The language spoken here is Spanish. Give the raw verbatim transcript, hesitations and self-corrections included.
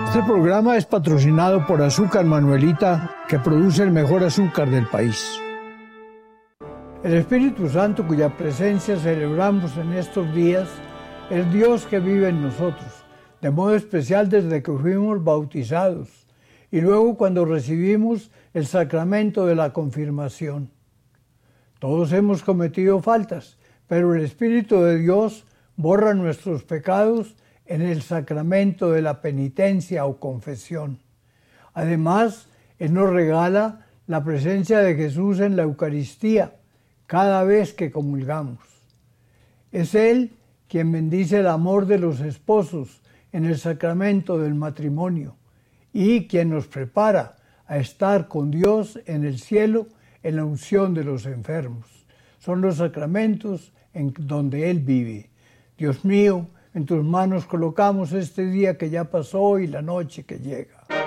Este programa es patrocinado por Azúcar Manuelita, que produce el mejor azúcar del país. El Espíritu Santo, cuya presencia celebramos en estos días, es Dios que vive en nosotros, de modo especial desde que fuimos bautizados y luego cuando recibimos el sacramento de la confirmación. Todos hemos cometido faltas, pero el Espíritu de Dios borra nuestros pecados en el sacramento de la penitencia o confesión. Además, Él nos regala la presencia de Jesús en la Eucaristía cada vez que comulgamos. Es Él quien bendice el amor de los esposos en el sacramento del matrimonio y quien nos prepara a estar con Dios en el cielo en la unción de los enfermos. Son los sacramentos en donde Él vive. Dios mío, en tus manos colocamos este día que ya pasó y la noche que llega.